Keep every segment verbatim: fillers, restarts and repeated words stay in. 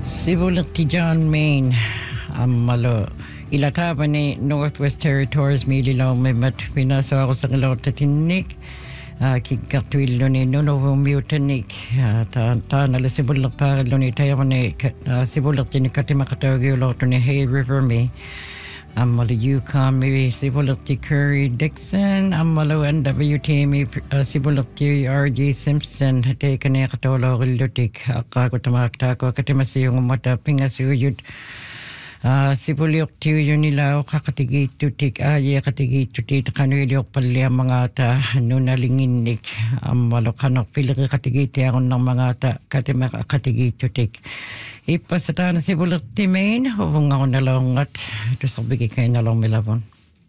Sibulati John Main Amalo Ilatabani Northwest Territories Mililaw Mimat Pinaso ako sa kalaw tatinik kikatwilo ni Nunovo Mutanik ta ta nala sibulak para ni tayo ni sibulak ni Katimakatawag ulo ni Hay River me Amalo Yukon maybe sibulak ti Curry Dixon Amalo N W T me sibulak ti R J Simpson te kanya katolo lutik ako tamakta ko katimasi yung mata pingasuyud Uh, sibuliyok tiyo yun nila o kakatigit tutik ay katigit tutik kanuyok pali ang mga ta nunalinginik ang malokanok pili katigit ako ng mga ta katima katigit tutik ipasata na sibuliyok timain hubung ako nalongat ito sa bigay kayo nalong milabon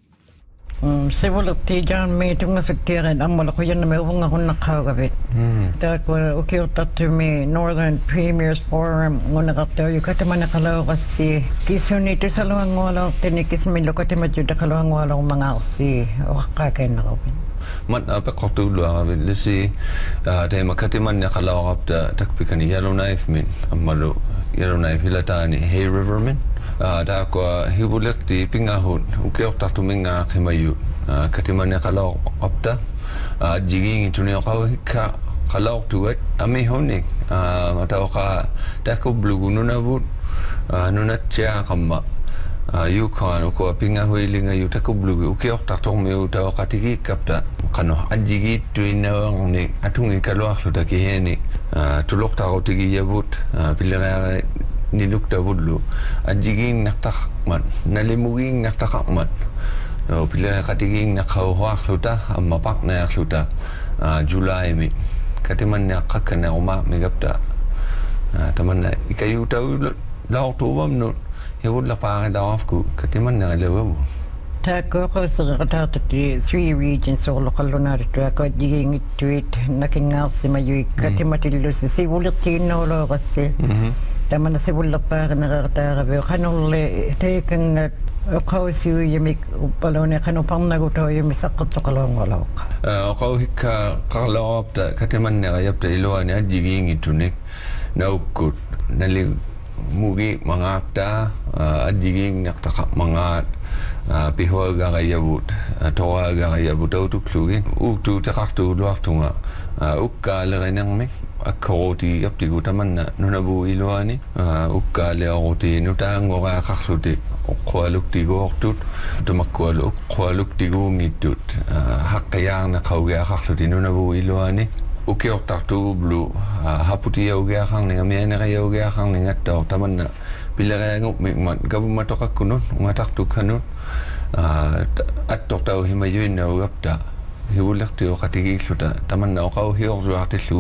Um, sibulak ti John May tunga sa tiran ang malako yan na may ubang ako nakagabit. Dahil ko ukiutat to me Northern Premiers Forum nguna kaktaw yung kataman nakalaw kasi kiso nito sa luwang walaw tinikis may lukatima dyan kalawang walaw mga kasi o kakay nakawin. Man apa kaktaw luwang abit lisi dahil makatiman niya kalaw kapta takpikan ni Yellowknife min ang malo Yellowknife hilata ni Hay River min. Uh, da ko hibulet ti pingahun ukiok tatu minga kemayu uh, katimanya kalau opta uh, jiging itu ni kau hika kalau tuat ami honik uh, mata ka da ko blugunu nabut uh, nunat cia kamma uh, Yukon ko pingahu ilinga yu ta ko blugu ukiok tatu me uta katiki kapta kano ajigi tuina ni atungi kalau akluta kiheni uh, tulok ta ko tigi yabut uh, pilera niluk tabudlu ajiging naktakman nalimuging naktakman o pila katiging nakauhak luta amapak na luta July mi katiman na kakana uma megapta taman na ikayu taw law tuwam no yewud la pa da afku katiman na lewu Tako ko sa katata ti three regions so lokal lunar to ako diging tweet nakingal si mayu katimatilo si sibulit tinolo kasi Tama na sibulak para nakakatara pero kanong le taken na ako si yamik palo na kanong pang naguto yung misakot to kalawang walaw ka. Ako hika kakalawap ta katiman na kayap ta iluwa niya jiging itunik na ukut nali mugi mga akta jiging naktaka mga pihwa ga kayabut towa ga kayabut au tuklugin uktu takaktu luak tunga ukka lagay nang mek akoti yapti gutaman na nunabu iluani ukka le akoti nutango ga kaksuti kwaluk tigo oktut tumakwaluk kwaluk tigo ngitut hakkayang na kauga kaksuti nunabu iluani uki oktaktu blu haputi yauga kang ninga miana ka yauga kang ninga taw taman na pila kaya ngup mikmat gabu matokak kunun ngataktu kanun at toktaw himayuin na ugapta hibulak tiyo katigi suta taman na okaw hiyo